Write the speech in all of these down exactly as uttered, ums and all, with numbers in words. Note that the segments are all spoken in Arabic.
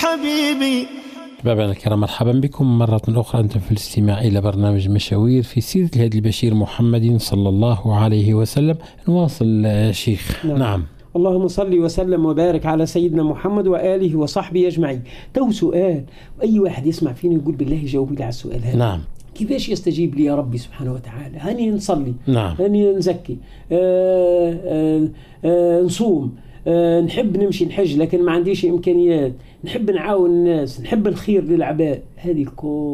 حبيبي. أحبابنا الكرام، مرحبا بكم مرة أخرى. أنتم في الاستماع إلى برنامج مشاوير في سيرة الهادي البشير محمد صلى الله عليه وسلم. نواصل شيخ. نعم, نعم. اللهم صل وسلم وبارك على سيدنا محمد وآله وصحبه أجمعين. تو سؤال، أي واحد يسمع فينا يقول بالله جاوب لي على السؤال هذا. نعم. كيفاش يستجيب لي يا ربي سبحانه وتعالى؟ هني نصلي، نعم. هني نزكي، آآ آآ آآ نصوم، نحب نمشي نحج لكن ما عنديش إمكانيات، نحب نعاون الناس، نحب الخير للعباد. هذه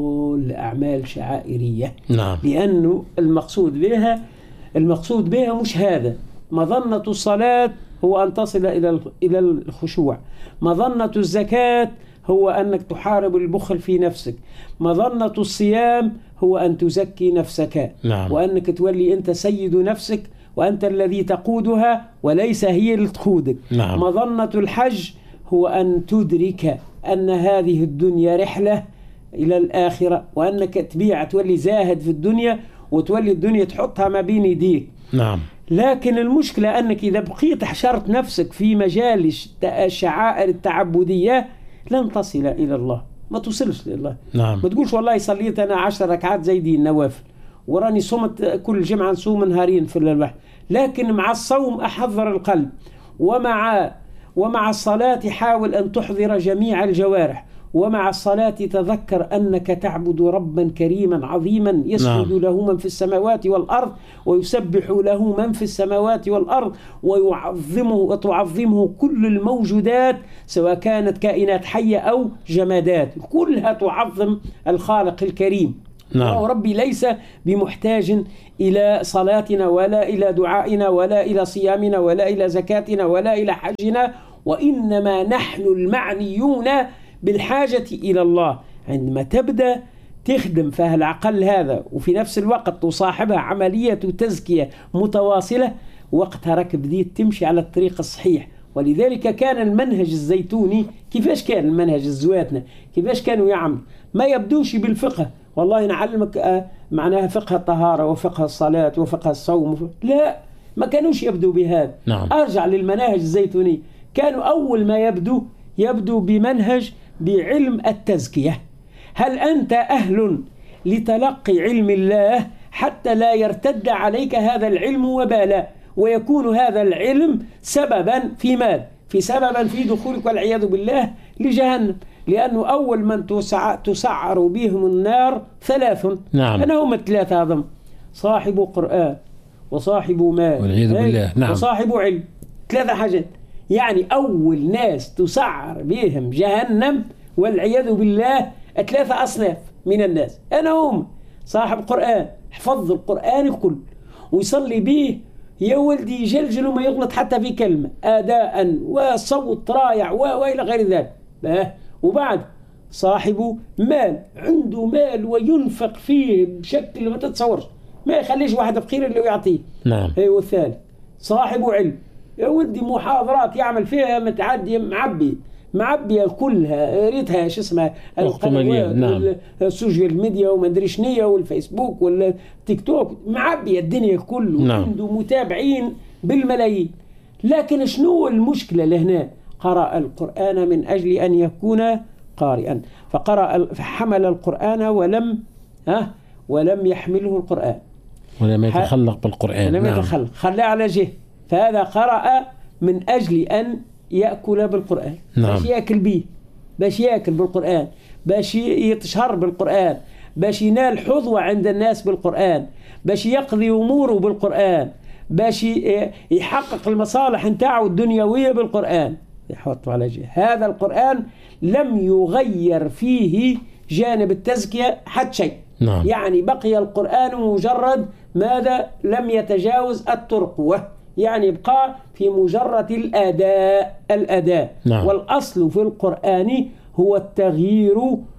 كل أعمال شعائرية. نعم. لأنه المقصود بها المقصود بها مش هذا. مظنة الصلاة هو أن تصل إلى إلى الخشوع. مظنة الزكاة هو أنك تحارب البخل في نفسك. مظنة الصيام هو أن تزكي نفسك. نعم. وأنك تولي أنت سيد نفسك وأنت الذي تقودها وليس هي اللي تقودك. نعم. مظنة الحج هو أن تدرك أن هذه الدنيا رحلة إلى الآخرة، وأنك تبيع تولي زاهد في الدنيا وتولي الدنيا تحطها ما بين يديك. نعم. لكن المشكلة أنك إذا بقيت حشرت نفسك في مجال الشعائر التعبدية لن تصل إلى الله، ما توصلش لله. نعم. ما تقولش والله صليت أنا عشر ركعات زي دي النوافل، وراني صمت كل جمعة نصوم نهارين في الواحد، لكن مع الصوم أحضر القلب، ومع ومع الصلاة حاول أن تحضر جميع الجوارح، ومع الصلاة تذكر أنك تعبد ربا كريما عظيما يسجد نعم. له من في السماوات والأرض ويسبح له من في السماوات والأرض ويعظمه وتعظمه كل الموجودات سواء كانت كائنات حية أو جمادات، كلها تعظم الخالق الكريم. نعم. ربي ليس بمحتاج إلى صلاتنا ولا إلى دعائنا ولا إلى صيامنا ولا إلى زكاتنا ولا إلى حجنا، وإنما نحن المعنيون بالحاجة إلى الله. عندما تبدأ تخدم فيها العقل هذا وفي نفس الوقت تصاحبها عملية تزكية متواصلة، وقتها راك بديت تمشي على الطريق الصحيح. ولذلك كان المنهج الزيتوني، كيفاش كان المنهج الزواتنا كيفاش كانوا يعملوا؟ ما يبدوش بالفقه، والله نعلمك معناها فقه الطهارة وفقه الصلاة وفقه الصوم، لا، ما كانوش يبدو بهذا. نعم. أرجع للمناهج الزيتوني، كانوا أول ما يبدو يبدو بمنهج بعلم التزكية. هل أنت أهل لتلقي علم الله حتى لا يرتد عليك هذا العلم وبالا، ويكون هذا العلم سببا في ماذا؟ في سببا في دخولك والعياذ بالله لجهنم. لأنه أول من تسعر بهم النار ثلاث. نعم. أنا هم الثلاثة هذم: صاحب قرآن وصاحب مال والعياذ بالله. نعم. وصاحب علم. ثلاثة حاجات. يعني أول ناس تسعر بهم جهنم والعياذ بالله ثلاثة أصناف من الناس. أنا هم صاحب قرآن حفظ القرآن كله ويصلي به يا ولدي يجلجل وما يغلط حتى في كلمة أداء وصوت رائع وإلى غير ذلك. وبعد صاحب مال، عنده مال وينفق فيه بشكل ما تتصورش، ما يخليش واحد فقير اللي يعطيه. نعم. هو الثالث صاحب علم، يا ولدي محاضرات يعمل فيها متعدي معبي معبية كلها ريتها شو اسمها القنوات. نعم. والسوشيال ميديا وما ادري شنية والفيسبوك والتيك توك، معبية الدنيا كله. نعم. عنده متابعين بالملايين. لكن شنو المشكلة لهنا؟ قرأ القرآن من أجل أن يكون قارئا، فقرأ فحمل القرآن ولم ها ولم يحمله القرآن، ولم يتخلق بالقرآن. ولم نعم. يتخلق، خلاه على جهة. فهذا قرأ من أجل أن يأكل بالقرآن. نعم. باش يأكل به، باش يأكل بالقرآن، باش يتشهر بالقرآن، باش ينال حظوة عند الناس بالقرآن، باش يقضي أموره بالقرآن، باش يحقق المصالح نتاعه الدنيوية بالقرآن. يحط على جهة. هذا القرآن لم يغير فيه جانب التزكية حتى شيء. نعم. يعني بقي القرآن مجرد ماذا؟ لم يتجاوز الترقوة، يعني يبقى في مجرد الأداء الأداء. نعم. والأصل في القرآن هو التغيير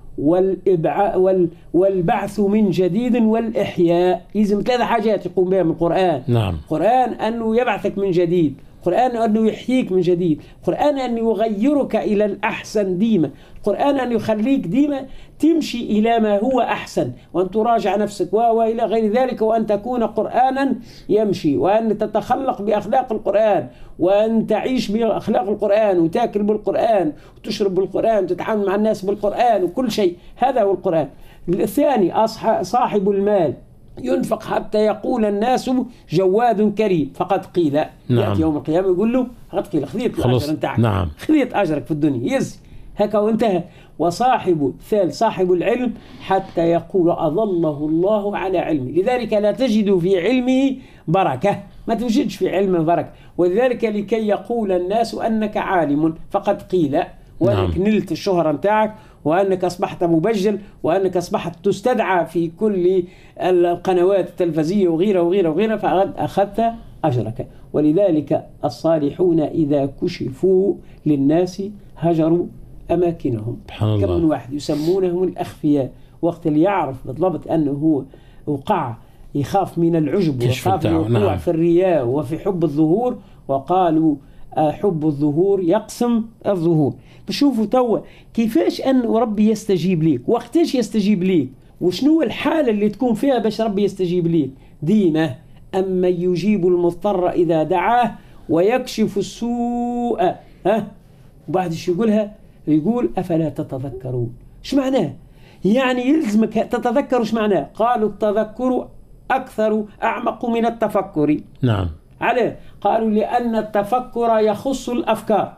والإبع... وال... والبعث من جديد والإحياء. لازم ثلاث حاجات يقوم بها من القرآن. نعم. القرآن أنه يبعثك من جديد، القرآن أنه يحييك من جديد، القرآن أن يغيرك إلى الأحسن ديما، القرآن أن يخليك ديما تمشي إلى ما هو أحسن، وأن تراجع نفسك وإلى غير ذلك، وأن تكون قرآنا يمشي، وأن تتخلق بأخلاق القرآن، وأن تعيش بأخلاق القرآن، وتأكل بالقرآن، وتشرب بالقرآن، وتتعامل مع الناس بالقرآن، وكل شيء. هذا هو القرآن. الثاني صاحب المال ينفق حتى يقول الناس جواد كريم فقد قيل. نعم. يأتي يوم القيامة يقول له فقد قيل خذيت الأجر نتاعك. نعم. خذيت أجرك في الدنيا يز هكا وانتهى. وصاحب الثالث صاحب العلم حتى يقول أظله الله على علمه، لذلك لا تجد في علمه بركة، ما توجدش في علمه بركة، ولذلك لكي يقول الناس أنك عالم فقد قيل، وأنك نعم. نلت الشهرة نتاعك، وأنك أصبحت مبجل، وأنك أصبحت تستدعى في كل القنوات التلفزية وغيرها وغيرها وغيرها، فقد أخذت أجرك. ولذلك الصالحون إذا كشفوا للناس هجروا أماكنهم. كم من واحد يسمونهم الأخفياء، وقت اللي يعرف بالضبط أنه هو وقع يخاف من العجب ويخاف من الوقوع نعم. في الرياء وفي حب الظهور، وقالوا حب الظهور يقسم الظهور. بشوفوا توا كيفاش أن ربي يستجيب ليك، وقتاش يستجيب ليك، وشنو الحالة اللي تكون فيها باش ربي يستجيب ليك ديما. أما يجيب المضطر إذا دعاه ويكشف السوء. ها وبعد شو يقولها؟ يقول أفلا تتذكرون. شو معناه؟ يعني يلزمك تتذكروا. شو معناه؟ قالوا التذكر أكثر أعمق من التفكر. نعم. عليه قالوا لأن التفكر يخص الأفكار،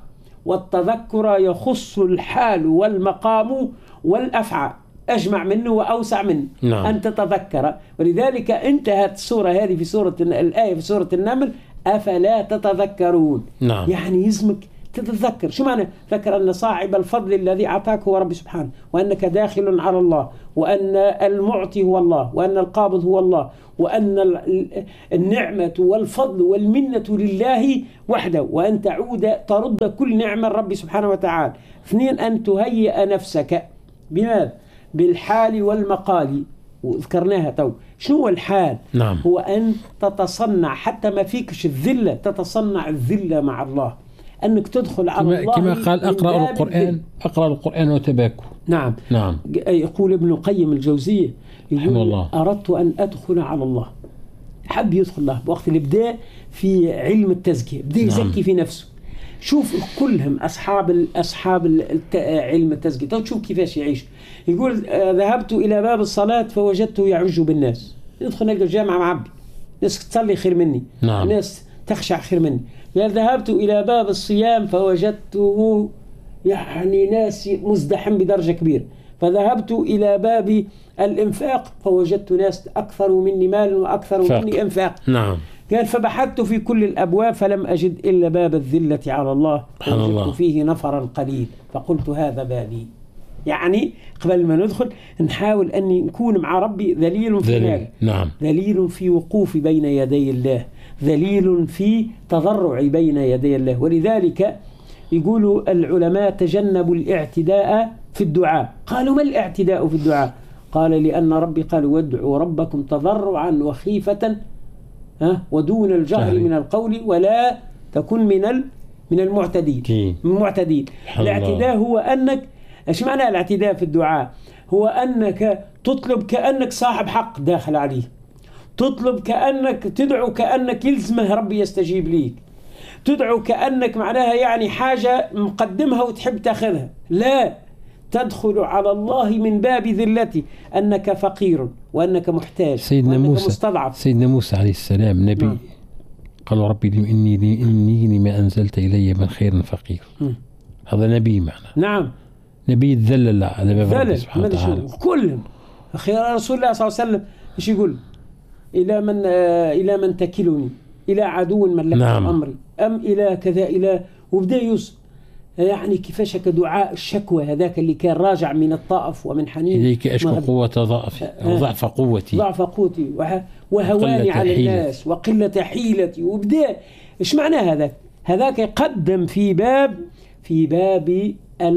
والتذكر يخص الحال والمقام والأفعال، أجمع منه وأوسع منه. نعم. أن تتذكر. ولذلك انتهت السورة هذه في سورة الآية في سورة النمل أفلا تتذكرون. نعم. يعني يزمك تتذكر. شو معنى؟ ذكر أن صاحب الفضل الذي أعطاك هو ربي سبحانه، وأنك داخل على الله، وأن المعطي هو الله، وأن القابض هو الله، وأن النعمة والفضل والمنة لله وحده، وأن تعود ترد كل نعمة ربي سبحانه وتعالى. اثنين أن تهيئ نفسك بماذا؟ بالحال والمقال، وذكرناها تو. شنو هو الحال؟ نعم. هو أن تتصنع حتى ما فيكش الذلة، تتصنع الذلة مع الله، أنك تدخل على كما الله كما قال أقرأ القرآن أقرأ القرآن وتباكوا. نعم. نعم. يقول ابن القيم الجوزية يقول الله. أردت أن أدخل على الله، حب يدخل الله بوقت اللي بدأ في علم التزكية، بدأ يزكي نعم. في نفسه. شوف كلهم أصحاب أصحاب علم التزكية تشوف كيفاش يعيش. يقول ذهبت إلى باب الصلاة فوجدته يعج بالناس، يدخل نلقى الجامعة معبي، ناس تصلي خير مني. نعم. ناس تخشع خير مني. قال ذهبت إلى باب الصيام فوجدته يعني ناس مزدحم بدرجة كبيرة، فذهبت إلى باب الإنفاق فوجدت ناس أكثر مني مال وأكثر فاق. مني إنفاق. نعم. قال فبحثت في كل الأبواب فلم أجد إلا باب الذلة على الله، فوجدت فيه نفرا قليل فقلت هذا بابي. يعني قبل ما ندخل نحاول أن نكون مع ربي ذليل في ذليل. نعم. ذليل في وقوف بين يدي الله، ذليل في تضرع بين يدي الله. ولذلك يقول العلماء تجنبوا الاعتداء في الدعاء. قالوا ما الاعتداء في الدعاء؟ قال لأن ربي قال وادعوا ربكم تضرعا وخيفة ها ودون الجهر من القول ولا تكن من من المعتدين. من المعتدين. الاعتداء هو أنك، ايش معنى الاعتداء في الدعاء؟ هو أنك تطلب كأنك صاحب حق داخل عليه، تطلب كأنك تدعو كأنك يلزمه ربي يستجيب ليك، تدعو كأنك معناها يعني حاجة مقدمها وتحب تاخذها. لا، تدخل على الله من باب ذلتي، أنك فقير وأنك محتاج سيدنا وأنك موسى مستضعف. سيدنا موسى عليه السلام نبي م. قال ربي إني إني لما أنزلت إلي من خير فقير. م. هذا نبي معنا. نعم. نبي يتذلل على باب ربي سبحانه وتعالى. كلهم أخي رسول الله صلى الله عليه وسلم إيش يقول؟ إلى من آه إلى من تكلني، إلى عدو ملكت نعم. أمري، أم إلى كذا إلى، وبدأ يوسف يعني كيفاش كدعاء الشكوى هذاك اللي كان راجع من الطائف ومن حنين. إليك أشكو قوة ضعف آه ضعف قوتي ضعف قوتي وهواني على حيلة. الناس وقلة حيلتي. وبدأ إيش معنى هذاك؟ هذاك يقدم في باب في باب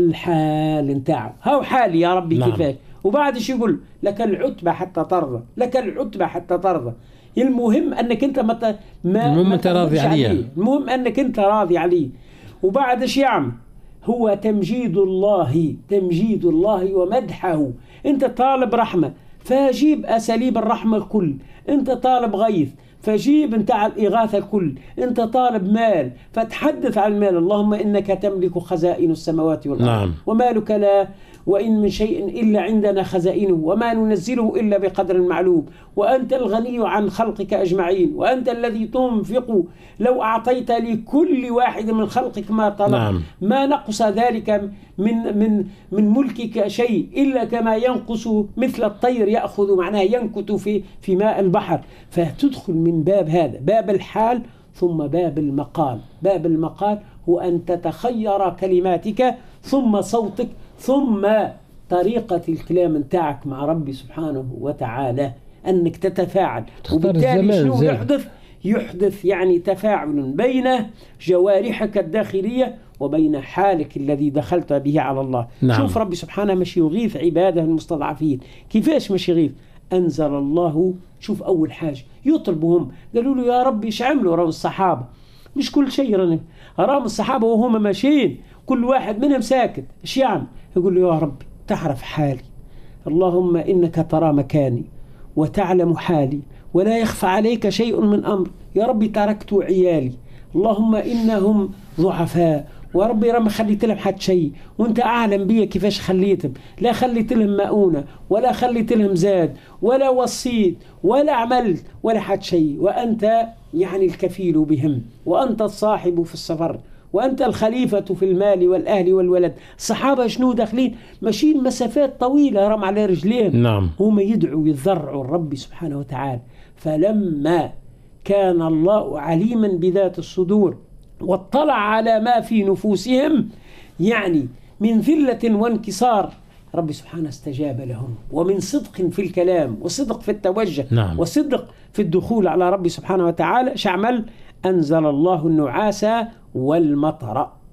الحال نتاعه، هاو حالي يا ربي. نعم. كيفاش؟ وبعد ايش يقول؟ لك العتبى حتى ترضى، لك العتبى حتى ترضى. المهم أنك أنت ما ما المهم أنت راضي عليه. المهم أنك أنت راضي عليه. وبعد إيش يعمل؟ هو تمجيد الله، تمجيد الله ومدحه. أنت طالب رحمة فجيب أساليب الرحمة الكل، أنت طالب غيث فجيب انت على الإغاثة الكل، انت طالب مال فتحدث عن المال، اللهم إنك تملك خزائن السماوات والأرض نعم. ومالك لا وإن من شيء إلا عندنا خزائنه وما ننزله إلا بقدر معلوم، وأنت الغني عن خلقك أجمعين، وأنت الذي تنفق لو أعطيت لكل واحد من خلقك ما طلب نعم. ما نقص ذلك من من من ملكك شيء إلا كما ينقص مثل الطير يأخذ معناه ينكت في في ماء البحر. فتدخل من باب هذا باب الحال ثم باب المقال. باب المقال هو أن تتخير كلماتك ثم صوتك ثم طريقة الكلام نتاعك مع ربي سبحانه وتعالى، أنك تتفاعل. وبالتالي شنو يحدث؟ يحدث يعني تفاعل بين جوارحك الداخلية وبين حالك الذي دخلت به على الله. نعم. شوف ربي سبحانه مش يغيث عباده المستضعفين. كيفاش مش يغيث؟ أنزل الله، شوف أول حاجة يطلبهم، قالوا له يا ربي ايش عملوا رأوا الصحابة؟ مش كل شيء رأوا رأوا الصحابة وهم ماشيين كل واحد منهم ساكت، ايش يعمل؟ يقول له يا ربي تعرف حالي، اللهم إنك ترى مكاني وتعلم حالي ولا يخفى عليك شيء من أمر، يا ربي تركت عيالي، اللهم إنهم ضعفاء، وربي رم خليت لهم حد شيء وانت أعلم بي كيفاش خليتهم، لا خليت لهم مؤونة ولا خليت لهم زاد ولا وصيت ولا عملت ولا حد شيء، وأنت يعني الكفيل بهم وأنت الصاحب في السفر وأنت الخليفة في المال والأهل والولد. الصحابة شنو داخلين ماشيين مسافات طويلة رم على رجلين. نعم. هم يدعوا يتضرعوا الرب سبحانه وتعالى. فلما كان الله عليما بذات الصدور واطلع على ما في نفوسهم يعني من ذلة وانكسار، رب سبحانه استجاب لهم، ومن صدق في الكلام وصدق في التوجه. نعم. وصدق في الدخول على رب سبحانه وتعالى شعمل أنزل الله النعاس والمطر.